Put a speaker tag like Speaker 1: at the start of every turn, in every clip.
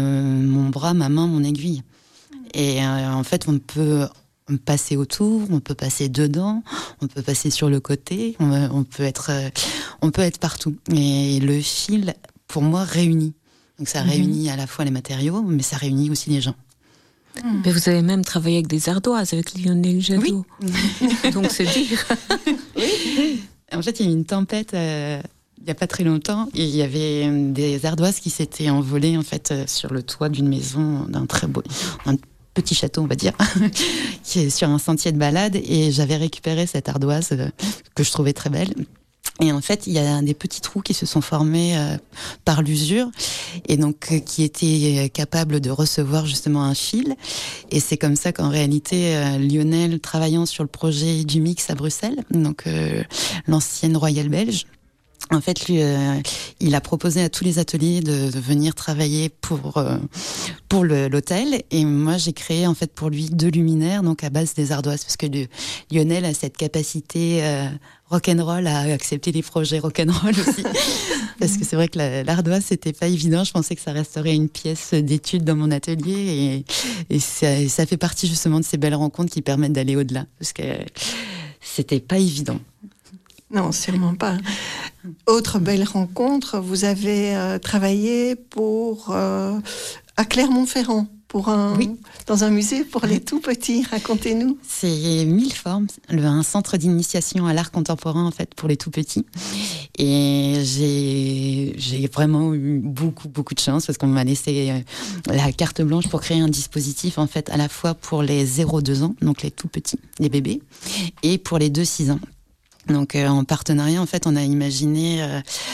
Speaker 1: mon bras, ma main, mon aiguille. Et en fait, on peut passer autour, on peut passer dedans, on peut passer sur le côté, on peut être partout. Et le fil, pour moi, réunit. Donc ça réunit à la fois les matériaux, mais ça réunit aussi les gens.
Speaker 2: Mais vous avez même travaillé avec des ardoises, avec Lionel Jadot. Oui. Donc c'est dire.
Speaker 1: Oui. En fait, il y a eu une tempête il n'y a pas très longtemps, et il y avait des ardoises qui s'étaient envolées en fait sur le toit d'une maison, d'un petit château, on va dire, qui est sur un sentier de balade, et j'avais récupéré cette ardoise que je trouvais très belle. Et en fait, il y a des petits trous qui se sont formés par l'usure, et donc qui étaient capables de recevoir justement un fil. Et c'est comme ça qu'en réalité, Lionel, travaillant sur le projet du Mix à Bruxelles, donc l'ancienne Royale belge, en fait, lui, il a proposé à tous les ateliers de venir travailler pour l'hôtel. Et moi, j'ai créé en fait pour lui 2 luminaires, donc à base des ardoises, parce que Lionel a cette capacité rock'n'roll à accepter les projets rock'n'roll aussi. Parce que c'est vrai que l'ardoise, c'était pas évident. Je pensais que ça resterait une pièce d'étude dans mon atelier, et ça fait partie justement de ces belles rencontres qui permettent d'aller au-delà, parce que c'était pas évident.
Speaker 3: Non, sûrement pas. Autre belle rencontre, vous avez travaillé à Clermont-Ferrand, dans un musée pour les tout petits. Racontez-nous.
Speaker 1: C'est Mille Formes, un centre d'initiation à l'art contemporain en fait pour les tout petits. Et j'ai vraiment eu beaucoup de chance, parce qu'on m'a laissé la carte blanche pour créer un dispositif en fait à la fois pour les 0-2 ans, donc les tout petits, les bébés, et pour les 2-6 ans. Donc en partenariat, en fait, on a imaginé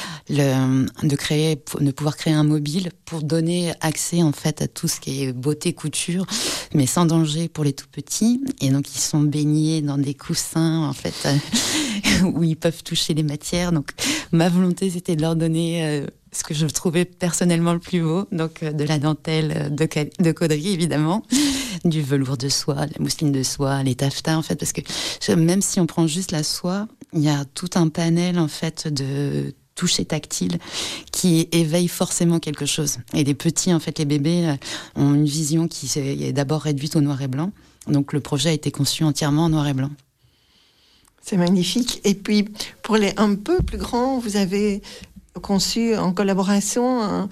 Speaker 1: de pouvoir créer un mobile pour donner accès en fait à tout ce qui est beauté, couture, mais sans danger pour les tout petits. Et donc ils sont baignés dans des coussins en fait où ils peuvent toucher les matières. Donc ma volonté, c'était de leur donner ce que je trouvais personnellement le plus beau, donc de la dentelle de Caudry évidemment, du velours de soie, la mousseline de soie, les taffetas en fait, parce que même si on prend juste la soie, il y a tout un panel en fait de toucher tactile qui éveille forcément quelque chose. Et les petits, en fait, les bébés ont une vision qui est d'abord réduite au noir et blanc. Donc le projet a été conçu entièrement en noir et blanc.
Speaker 3: C'est magnifique. Et puis pour les un peu plus grands, vous avez conçu en collaboration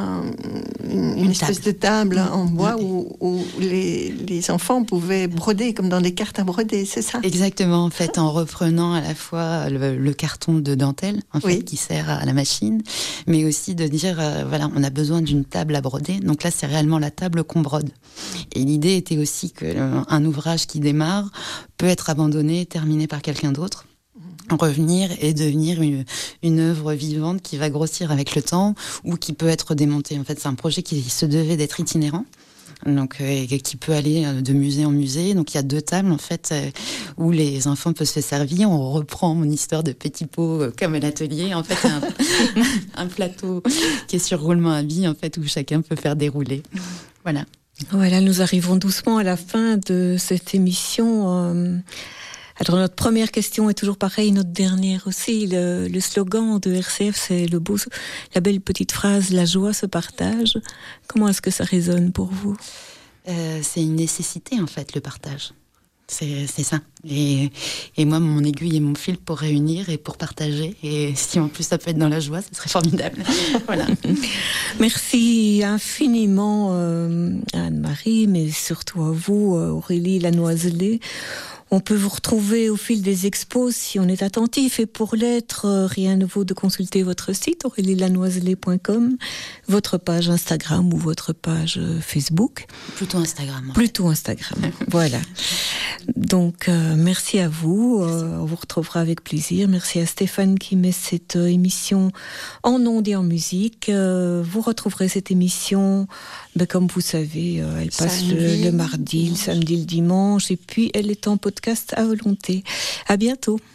Speaker 3: une espèce de table en bois où les enfants pouvaient broder comme dans des cartes à broder, c'est ça? Exactement,
Speaker 1: en fait, en reprenant à la fois le carton de dentelle en fait, qui sert à la machine, mais aussi de dire, voilà, on a besoin d'une table à broder, donc là c'est réellement la table qu'on brode. Et l'idée était aussi qu'un ouvrage qui démarre peut être abandonné, terminé par quelqu'un d'autre, revenir et devenir une œuvre vivante qui va grossir avec le temps ou qui peut être démontée. En fait, c'est un projet qui se devait d'être itinérant, donc qui peut aller de musée en musée. Donc il y a 2 tables en fait où les enfants peuvent se servir. On reprend mon histoire de petit pot comme à l'atelier. En fait, un plateau qui est sur roulement à billes en fait où chacun peut faire dérouler. Voilà.
Speaker 2: Voilà, nous arrivons doucement à la fin de cette émission. Alors notre première question est toujours pareille, notre dernière aussi. Le slogan de RCF, c'est la belle petite phrase « La joie se partage ». Comment est-ce que ça résonne pour vous ?
Speaker 1: C'est une nécessité en fait, le partage. C'est ça. Et moi, mon aiguille et mon fil pour réunir et pour partager. Et si en plus ça peut être dans la joie, ce serait formidable. Voilà.
Speaker 2: Merci infiniment à Anne-Marie, mais surtout à vous, Aurélie Lanoiselet. On peut vous retrouver au fil des expos si on est attentif. Et pour l'être, rien ne vaut de consulter votre site aurelielanoiselet.com, votre page Instagram ou votre page Facebook.
Speaker 1: Plutôt Instagram.
Speaker 2: Plutôt Instagram, voilà. Donc, merci à vous. On vous retrouvera avec plaisir. Merci à Stéphane qui met cette émission en ondes et en musique. Vous retrouverez cette émission, comme vous savez, elle passe le mardi, le samedi, le dimanche. Et puis, elle est en podcast à volonté. À bientôt.